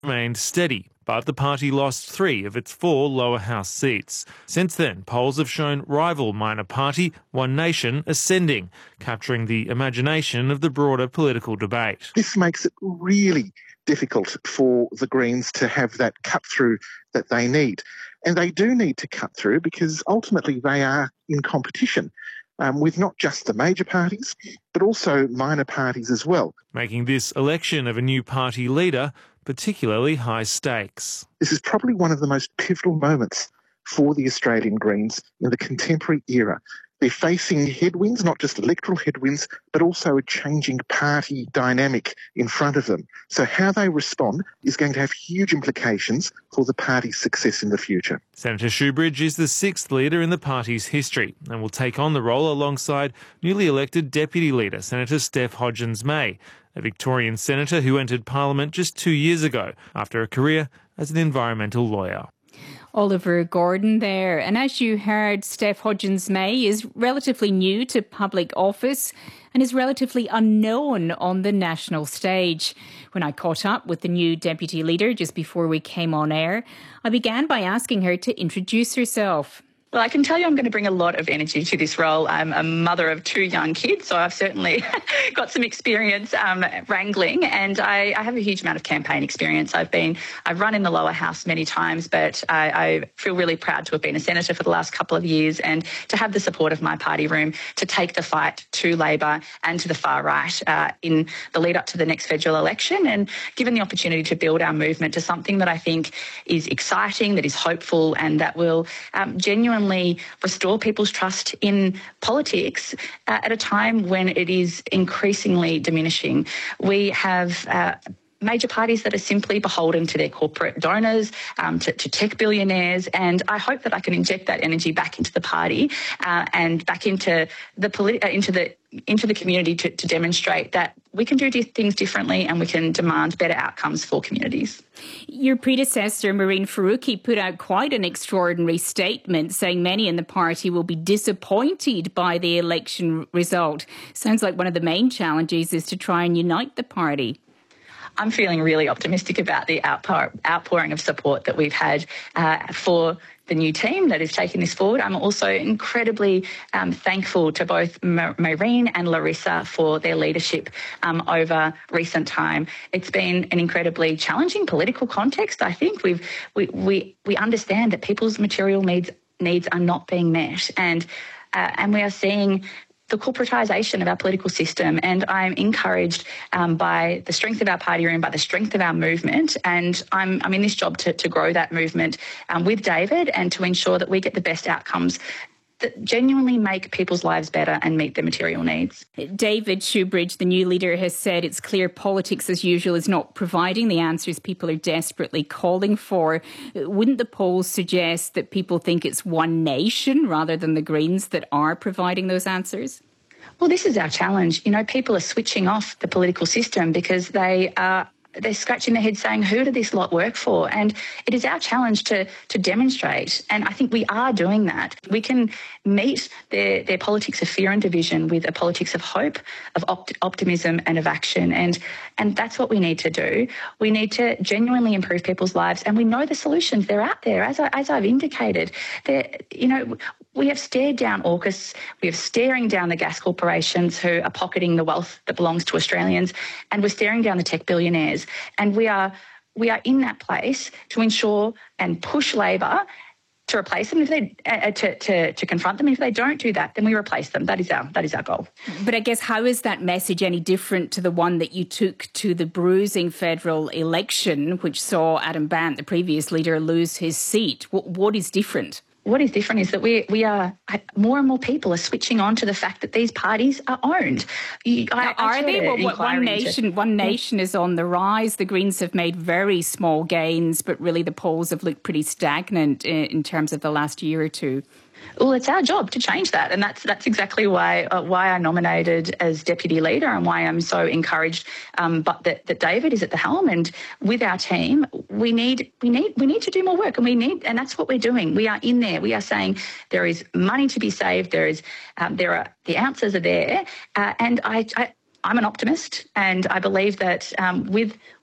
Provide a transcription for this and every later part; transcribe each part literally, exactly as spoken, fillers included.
remained steady, but the party lost three of its four lower house seats. Since then, polls have shown rival minor party, One Nation, ascending, capturing the imagination of the broader political debate. This makes it really difficult for the Greens to have that cut-through that they need. And they do need to cut through because ultimately they are in competition um, with not just the major parties, but also minor parties as well. Making this election of a new party leader particularly high stakes. This is probably one of the most pivotal moments for the Australian Greens in the contemporary era. They're facing headwinds, not just electoral headwinds, but also a changing party dynamic in front of them. So how they respond is going to have huge implications for the party's success in the future. Senator Shoebridge is the sixth leader in the party's history and will take on the role alongside newly elected Deputy Leader Senator Steph Hodgins-May, a Victorian senator who entered Parliament just two years ago after a career as an environmental lawyer. Oliver Gordon there. And as you heard, Steph Hodgins-May is relatively new to public office and is relatively unknown on the national stage. When I caught up with the new deputy leader just before we came on air, I began by asking her to introduce herself. Well, I can tell you I'm going to bring a lot of energy to this role. I'm a mother of two young kids, so I've certainly got some experience um, wrangling, and I, I have a huge amount of campaign experience. I've been, I've run in the lower house many times, but I, I feel really proud to have been a senator for the last couple of years and to have the support of my party room to take the fight to Labor and to the far right uh, in the lead up to the next federal election, and given the opportunity to build our movement to something that I think is exciting, that is hopeful, and that will um, genuinely restore people's trust in politics uh, at a time when it is increasingly diminishing. We have uh, major parties that are simply beholden to their corporate donors, um, to, to tech billionaires, and I hope that I can inject that energy back into the party uh, and back into the politi- uh, into the into the community to, to demonstrate that we can do things differently and we can demand better outcomes for communities. Your predecessor, Mehreen Faruqi, put out quite an extraordinary statement saying many in the party will be disappointed by the election result. Sounds like one of the main challenges is to try and unite the party. I'm feeling really optimistic about the outpour, outpouring of support that we've had uh, for the new team that is taking this forward. I'm also incredibly um, thankful to both Mehreen and Larissa for their leadership um, over recent time. It's been an incredibly challenging political context. I think we've we we we understand that people's material needs needs are not being met, and uh, and we are seeing the corporatisation of our political system, and I'm encouraged um, by the strength of our party room, by the strength of our movement, and I'm, I'm in this job to, to grow that movement um, with David and to ensure that we get the best outcomes that genuinely make people's lives better and meet their material needs. David Shoebridge, the new leader, has said it's clear politics as usual is not providing the answers people are desperately calling for. Wouldn't the polls suggest that people think it's One Nation rather than the Greens that are providing those answers? Well, this is our challenge. You know, people are switching off the political system because they are they're scratching their heads saying, who did this lot work for? And it is our challenge to to demonstrate, and I think we are doing that. We can meet their, their politics of fear and division with a politics of hope, of opt- optimism and of action, and and that's what we need to do. We need to genuinely improve people's lives, and we know the solutions. They're out there, as, I, as I've indicated. They're, you know, we have stared down AUKUS, we are staring down the gas corporations who are pocketing the wealth that belongs to Australians, and we're staring down the tech billionaires. And we are we are in that place to ensure and push Labor to replace them, if they uh, to, to to confront them. If they don't do that, then we replace them. That is our that is our goal. But I guess, how is that message any different to the one that you took to the bruising federal election, which saw Adam Bandt, the previous leader, lose his seat? What, what is different? What is different is that we we are more and more people are switching on to the fact that these parties are owned. You, now, I, are they? Well, one nation, into, one nation is on the rise. The Greens have made very small gains, but really the polls have looked pretty stagnant in, in terms of the last year or two. Well, it's our job to change that, and that's that's exactly why uh, why I nominated as deputy leader, and why I'm so encouraged. Um, but that, that David is at the helm, and with our team, we need we need we need to do more work, and we need, and that's what we're doing. We are in there. We are saying there is money to be saved. There is um, there are the answers are there, uh, and I, I I'm an optimist, and I believe that um, with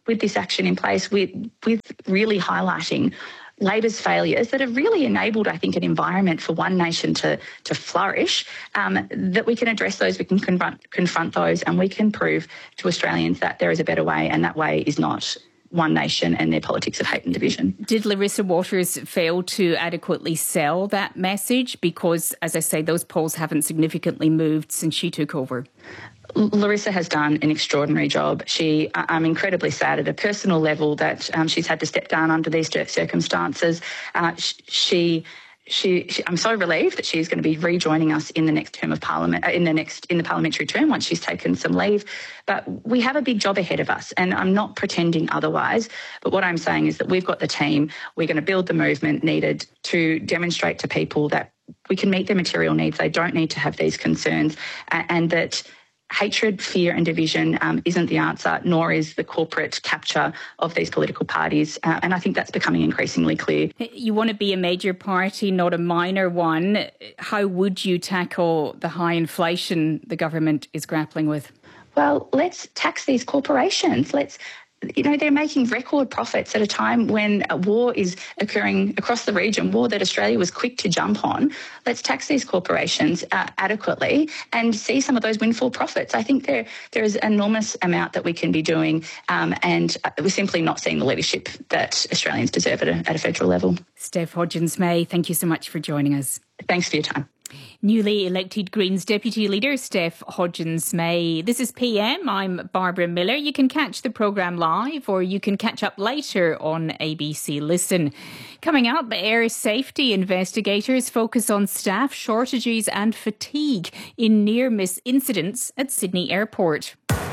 with this action in place, with, with really highlighting Labor's failures that have really enabled, I think, an environment for One Nation to, to flourish, um, that we can address those, we can confront, confront those, and we can prove to Australians that there is a better way, and that way is not One Nation and their politics of hate and division. Did Larissa Waters fail to adequately sell that message? Because, as I say, those polls haven't significantly moved since she took over. Larissa has done an extraordinary job. She, I'm incredibly sad at a personal level that um, she's had to step down under these circumstances. Uh, she, she, she, I'm so relieved that she's going to be rejoining us in the next term of Parliament, uh, in the next in the parliamentary term once she's taken some leave. But we have a big job ahead of us, and I'm not pretending otherwise. But what I'm saying is that we've got the team. We're going to build the movement needed to demonstrate to people that we can meet their material needs. They don't need to have these concerns, and, and that hatred, fear and division um, isn't the answer, nor is the corporate capture of these political parties. Uh, and I think that's becoming increasingly clear. You want to be a major party, not a minor one. How would you tackle the high inflation the government is grappling with? Well, let's tax these corporations. Let's You know, they're making record profits at a time when a war is occurring across the region, war that Australia was quick to jump on. Let's tax these corporations uh, adequately and see some of those windfall profits. I think there there is an enormous amount that we can be doing, um, and we're simply not seeing the leadership that Australians deserve at a, at a federal level. Steph Hodgins-May, thank you so much for joining us. Thanks for your time. Newly elected Greens Deputy Leader Steph Hodgins-May. This is P M. I'm Barbara Miller. You can catch the programme live or you can catch up later on A B C Listen. Coming up, air safety investigators focus on staff shortages and fatigue in near-miss incidents at Sydney Airport.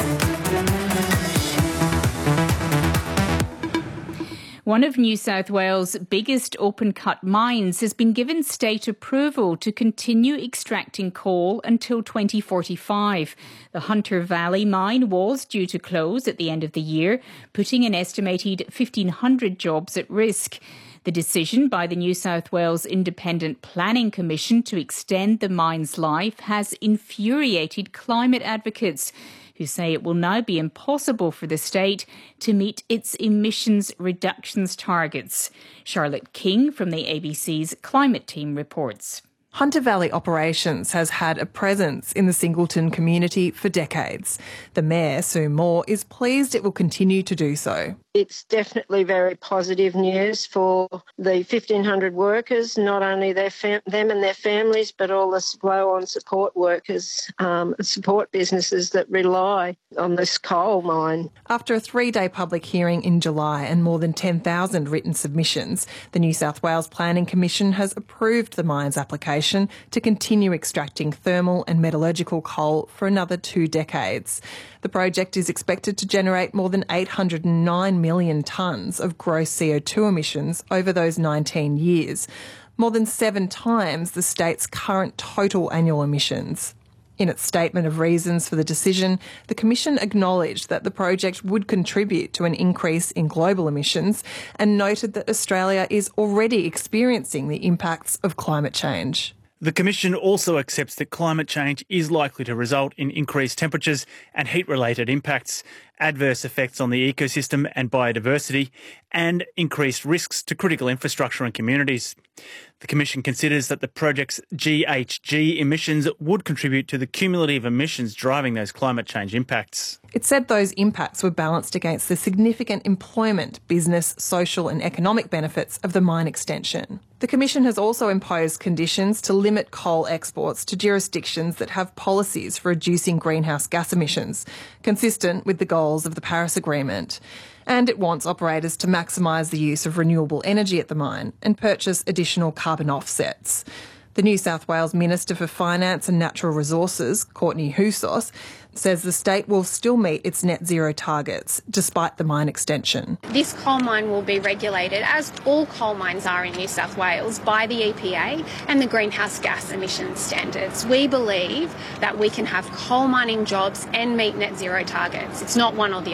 One of New South Wales' biggest open-cut mines has been given state approval to continue extracting coal until twenty forty-five. The Hunter Valley mine was due to close at the end of the year, putting an estimated fifteen hundred jobs at risk. The decision by the New South Wales Independent Planning Commission to extend the mine's life has infuriated climate advocates, who say it will now be impossible for the state to meet its emissions reductions targets. Charlotte King from the A B C's Climate Team reports. Hunter Valley Operations has had a presence in the Singleton community for decades. The Mayor, Sue Moore, is pleased it will continue to do so. It's definitely very positive news for the fifteen hundred workers, not only their fam- them and their families, but all the flow-on support workers, um, support businesses that rely on this coal mine. After a three-day public hearing in July and more than ten thousand written submissions, the New South Wales Planning Commission has approved the mine's application to continue extracting thermal and metallurgical coal for another two decades. The project is expected to generate more than eight hundred nine million tonnes of gross C O two emissions over those nineteen years, more than seven times the state's current total annual emissions. In its statement of reasons for the decision, the Commission acknowledged that the project would contribute to an increase in global emissions and noted that Australia is already experiencing the impacts of climate change. The Commission also accepts that climate change is likely to result in increased temperatures and heat-related impacts, adverse effects on the ecosystem and biodiversity, and increased risks to critical infrastructure and communities. The Commission considers that the project's G H G emissions would contribute to the cumulative emissions driving those climate change impacts. It said those impacts were balanced against the significant employment, business, social and economic benefits of the mine extension. The Commission has also imposed conditions to limit coal exports to jurisdictions that have policies for reducing greenhouse gas emissions, consistent with the goals of the Paris Agreement. And it wants operators to maximise the use of renewable energy at the mine and purchase additional carbon offsets. The New South Wales Minister for Finance and Natural Resources, Courtney Houssos, says the state will still meet its net zero targets despite the mine extension. This coal mine will be regulated, as all coal mines are in New South Wales, by the E P A and the greenhouse gas emissions standards. We believe that we can have coal mining jobs and meet net zero targets. It's not one or the other.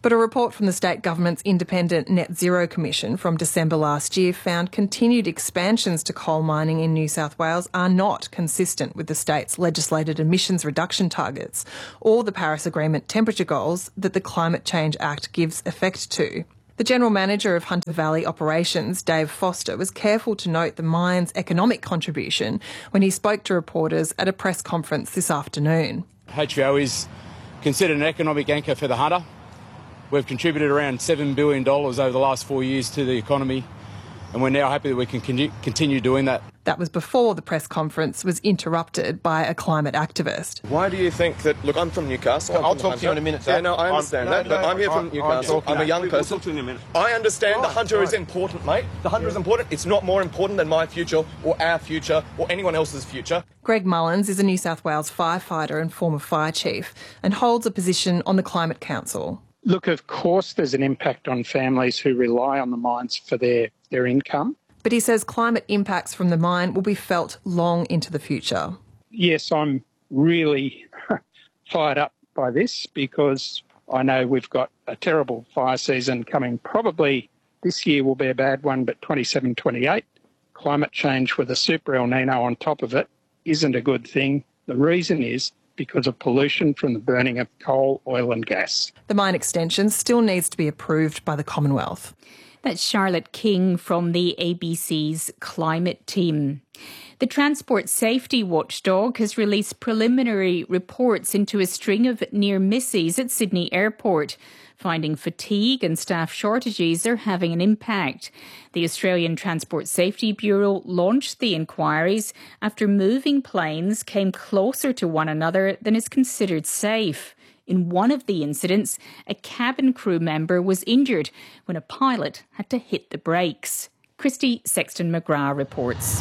But a report from the state government's independent Net Zero Commission from December last year found continued expansions to coal mining in New South Wales are not consistent with the state's legislated emissions reduction targets or the Paris Agreement temperature goals that the Climate Change Act gives effect to. The General Manager of Hunter Valley Operations, Dave Foster, was careful to note the mine's economic contribution when he spoke to reporters at a press conference this afternoon. H V O is considered an economic anchor for the Hunter. We've contributed around seven billion dollars over the last four years to the economy, and we're now happy that we can con- continue doing that. That was before the press conference was interrupted by a climate activist. Why do you think that... Look, I'm from Newcastle. I'm I'll from talk to you in a minute, sir. Yeah, no, I understand I'm, that, no, but no, I'm here from I'm, Newcastle. I'm, I'm a young we'll person. We'll talk to you in a minute. I understand Right, the Hunter right. is important, mate. The Hunter is important. It's not more important than my future or our future or anyone else's future. Greg Mullins is a New South Wales firefighter and former fire chief and holds a position on the Climate Council. Look, of course there's an impact on families who rely on the mines for their, their income. But he says climate impacts from the mine will be felt long into the future. Yes, I'm really fired up by this because I know we've got a terrible fire season coming. Probably this year will be a bad one, but twenty-seven, twenty-eight, climate change with a super El Nino on top of it isn't a good thing. The reason is because of pollution from the burning of coal, oil and gas. The mine extension still needs to be approved by the Commonwealth. That's Charlotte King from the A B C's climate team. The Transport Safety Watchdog has released preliminary reports into a string of near misses at Sydney Airport. Finding fatigue and staff shortages are having an impact. The Australian Transport Safety Bureau launched the inquiries after moving planes came closer to one another than is considered safe. In one of the incidents, a cabin crew member was injured when a pilot had to hit the brakes. Christy Sexton-McGrath reports.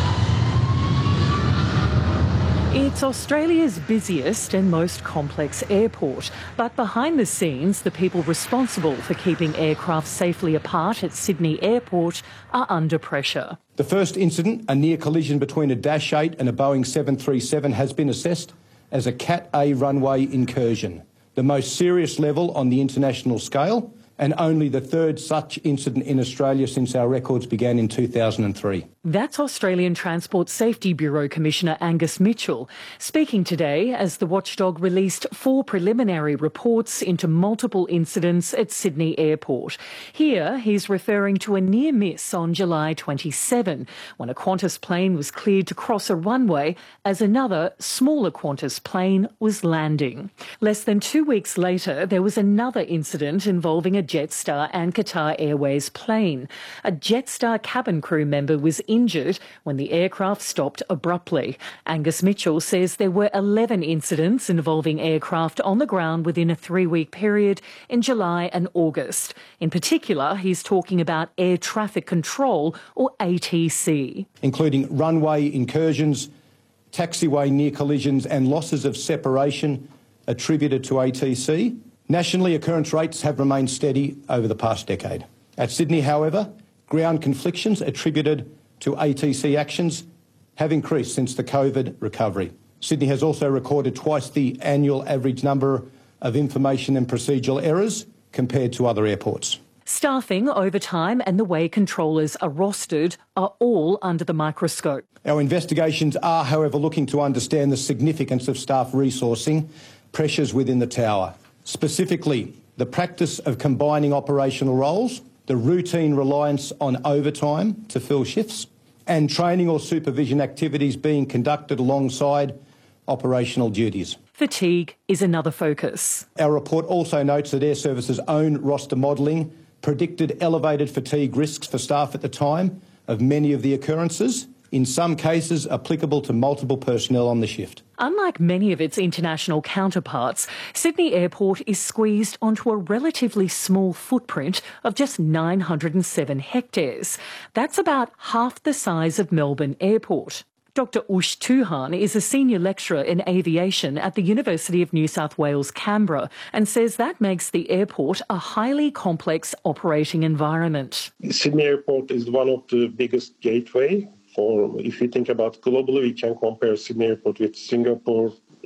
It's Australia's busiest and most complex airport, but behind the scenes, the people responsible for keeping aircraft safely apart at Sydney Airport are under pressure. The first incident, a near collision between a Dash eight and a Boeing seven thirty-seven, has been assessed as a Cat A runway incursion, the most serious level on the international scale, and only the third such incident in Australia since our records began in two thousand three. That's Australian Transport Safety Bureau Commissioner Angus Mitchell, speaking today as the watchdog released four preliminary reports into multiple incidents at Sydney Airport. Here, he's referring to a near miss on July twenty-seventh, when a Qantas plane was cleared to cross a runway as another, smaller Qantas plane was landing. Less than two weeks later, there was another incident involving a Jetstar and Qatar Airways plane. A Jetstar cabin crew member was injured when the aircraft stopped abruptly. Angus Mitchell says there were eleven incidents involving aircraft on the ground within a three-week period in July and August. In particular, he's talking about air traffic control, or A T C. Including runway incursions, taxiway near collisions and losses of separation attributed to A T C. Nationally, occurrence rates have remained steady over the past decade. At Sydney, however, ground conflictions attributed to A T C actions have increased since the COVID recovery. Sydney has also recorded twice the annual average number of information and procedural errors compared to other airports. Staffing, overtime and the way controllers are rostered are all under the microscope. Our investigations are, however, looking to understand the significance of staff resourcing pressures within the tower. Specifically, the practice of combining operational roles, the routine reliance on overtime to fill shifts, and training or supervision activities being conducted alongside operational duties. Fatigue is another focus. Our report also notes that Air Services' own roster modelling predicted elevated fatigue risks for staff at the time of many of the occurrences, in some cases applicable to multiple personnel on the shift. Unlike many of its international counterparts, Sydney Airport is squeezed onto a relatively small footprint of just nine hundred seven hectares. That's about half the size of Melbourne Airport. Doctor Ush Tuhan is a senior lecturer in aviation at the University of New South Wales, Canberra, and says that makes the airport a highly complex operating environment. Sydney Airport is one of the biggest gateway. Or if you think about globally, we can compare Sydney Airport with Singapore,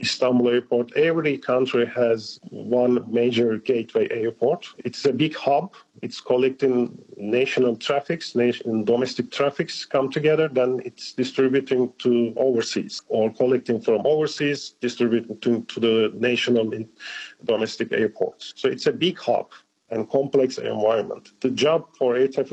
Istanbul Airport. Every country has one major gateway airport. It's a big hub. It's collecting national traffics, nation, domestic traffics come together, then it's distributing to overseas, or collecting from overseas, distributing to, to the national domestic airports. So it's a big hub and complex environment. The job for air traffic